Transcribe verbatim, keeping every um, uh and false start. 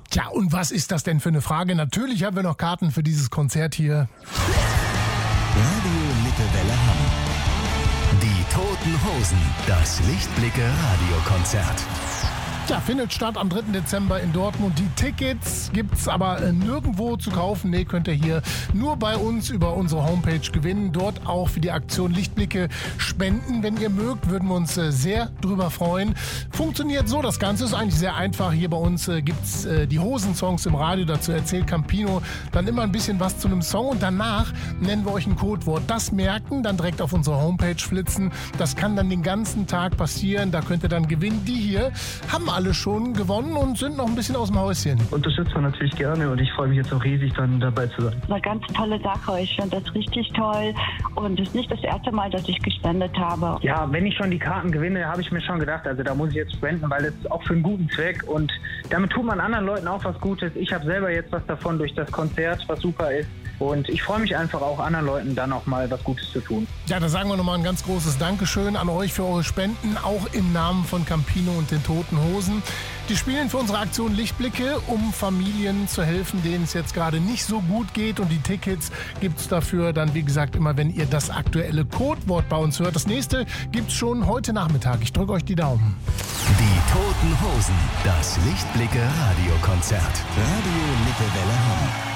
Tja, und was ist das denn für eine Frage? Natürlich haben wir noch Karten für dieses Konzert hier. Radio Lippewelle Hamm. Die Toten Hosen. Das Lichtblicke-Radiokonzert. Ja, findet statt am dritten Dezember in Dortmund. Die Tickets gibt's aber äh, nirgendwo zu kaufen. Nee, könnt ihr hier nur bei uns über unsere Homepage gewinnen. Dort auch für die Aktion Lichtblicke spenden. Wenn ihr mögt, würden wir uns äh, sehr drüber freuen. Funktioniert so, das Ganze ist eigentlich sehr einfach. Hier bei uns äh, gibt's äh, die Hosensongs im Radio. Dazu erzählt Campino dann immer ein bisschen was zu einem Song. Und danach nennen wir euch ein Codewort. Das merken, dann direkt auf unsere Homepage flitzen. Das kann dann den ganzen Tag passieren. Da könnt ihr dann gewinnen. Die hier haben alle schon gewonnen und sind noch ein bisschen aus dem Häuschen. Unterstützt man natürlich gerne und ich freue mich jetzt auch riesig, dann dabei zu sein. Eine ganz tolle Sache. Ich finde das richtig toll und es ist nicht das erste Mal, dass ich gespendet habe. Ja, wenn ich schon die Karten gewinne, habe ich mir schon gedacht, also da muss ich jetzt spenden, weil das ist auch für einen guten Zweck und damit tut man anderen Leuten auch was Gutes. Ich habe selber jetzt was davon durch das Konzert, was super ist. Und ich freue mich einfach auch, anderen Leuten dann auch mal was Gutes zu tun. Ja, da sagen wir nochmal ein ganz großes Dankeschön an euch für eure Spenden, auch im Namen von Campino und den Toten Hosen. Die spielen für unsere Aktion Lichtblicke, um Familien zu helfen, denen es jetzt gerade nicht so gut geht. Und die Tickets gibt's dafür dann, wie gesagt, immer, wenn ihr das aktuelle Codewort bei uns hört. Das nächste gibt's schon heute Nachmittag. Ich drücke euch die Daumen. Die Toten Hosen. Das Lichtblicke-Radiokonzert. Radio Lippewelle Hamm.